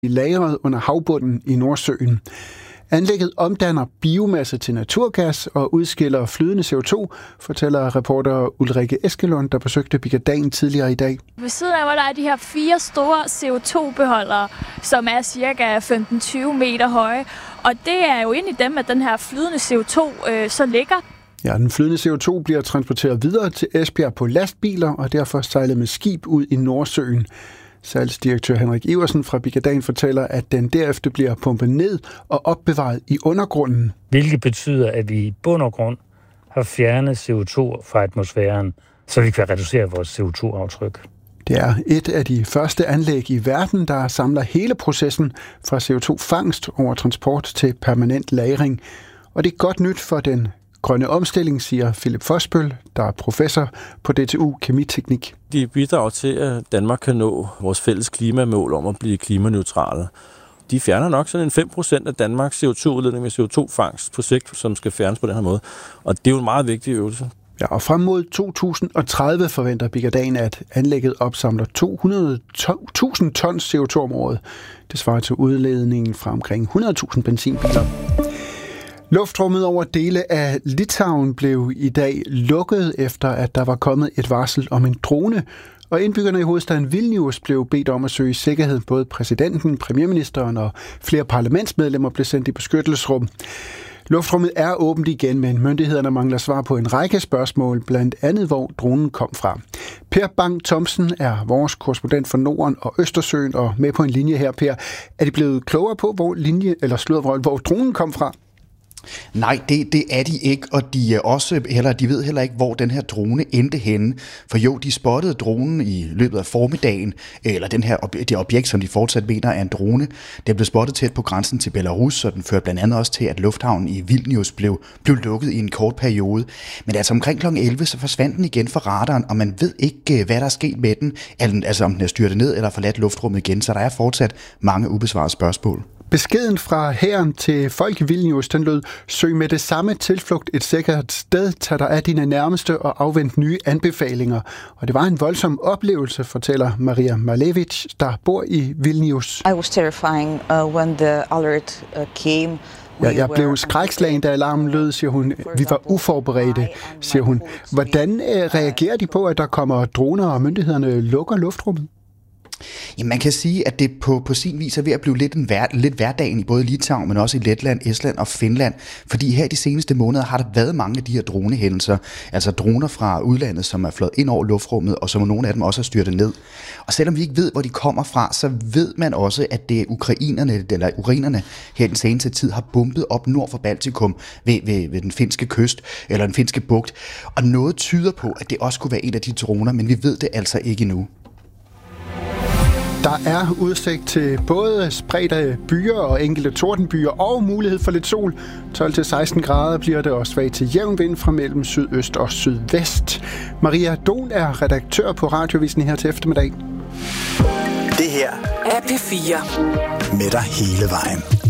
lagret under havbunden i Nordsøen. Anlægget omdanner biomasse til naturgas og udskiller flydende CO2, fortæller reporter Ulrike Eskelund, der besøgte Bigadan tidligere i dag. Ved siden af, hvor der er de her 4 store CO2-beholdere, som er cirka 15-20 meter høje. Og det er jo ind i dem, at den her flydende CO2 så ligger. Ja, den flydende CO2 bliver transporteret videre til Esbjerg på lastbiler og derfor sejlet med skib ud i Nordsøen. Salgsdirektør Henrik Iversen fra Bigadan fortæller, at den derefter bliver pumpet ned og opbevaret i undergrunden. Hvilket betyder, at vi i bund og grund har fjernet CO2 fra atmosfæren, så vi kan reducere vores CO2-aftryk. Det er et af de første anlæg i verden, der samler hele processen fra CO2-fangst over transport til permanent lagring. Og det er godt nyt for den grønne omstilling, siger Philip Fosbøl, der er professor på DTU Kemiteknik. De bidrager til, at Danmark kan nå vores fælles klimamål om at blive klimaneutrale. De fjerner nok sådan en 5% af Danmarks CO2-udledning med CO2-fangst på sigt, som skal fjernes på den her måde. Og det er jo en meget vigtig øvelse. Ja, og frem mod 2030 forventer Bigadan, at anlægget opsamler 200.000 tons CO2 om året. Det svarer til udledningen fra omkring 100.000 benzinbiler. Luftrummet over dele af Litauen blev i dag lukket, efter at der var kommet et varsel om en drone. Og indbyggerne i hovedstaden Vilnius blev bedt om at søge sikkerhed. Både præsidenten, premierministeren og flere parlamentsmedlemmer blev sendt i beskyttelsesrum. Luftrummet er åbent igen, men myndighederne mangler svar på en række spørgsmål, blandt andet hvor dronen kom fra. Per Bang Thomsen er vores korrespondent for Norden og Østersøen, og med på en linje her, Per. Er de blevet klogere på, hvor dronen kom fra? Nej, det er de ikke, og de ved heller ikke, hvor den her drone endte henne. For jo, de spottede dronen i løbet af formiddagen, eller det objekt, som de fortsat mener er en drone. Det blev spottet tæt på grænsen til Belarus, og den førte blandt andet også til, at lufthavnen i Vilnius blev lukket i en kort periode. Men altså omkring kl. 11, så forsvandt den igen fra radaren, og man ved ikke, hvad der er sket med den, altså om den er styrtet ned eller forladt luftrummet igen, så der er fortsat mange ubesvarede spørgsmål. Beskeden fra hæren til folk i Vilnius, den lød: søg med det samme tilflugt et sikkert sted, tag dig af dine nærmeste og afvent nye anbefalinger. Og det var en voldsom oplevelse, fortæller Maria Malevich, der bor i Vilnius. I was terrifying when the alert came. Jeg blev skrækslagen, da alarmen lød, siger hun. Vi var uforberedte, siger hun. Hvordan reagerer de på, at der kommer droner, og myndighederne lukker luftrummet? Ja, man kan sige, at det på sin vis er ved at blive lidt hverdagen i både Litauen, men også i Letland, Estland og Finland. Fordi her de seneste måneder har der været mange af de her dronehændelser. Altså droner fra udlandet, som er fløjet ind over luftrummet, og som nogle af dem også er styrtet ned. Og selvom vi ikke ved, hvor de kommer fra, så ved man også, at det er ukrainerne her den seneste tid har bumpet op nord for Baltikum ved den finske kyst, eller den finske bugt. Og noget tyder på, at det også kunne være en af de droner, men vi ved det altså ikke endnu. Der er udsigt til både spredte byer og enkelte tordenbyer og mulighed for lidt sol. 12-16 grader bliver det, og svag til jævn vind fra mellem sydøst og sydvest. Maria Don er redaktør på Radioavisen her til eftermiddag. Det her er P4 med dig hele vejen.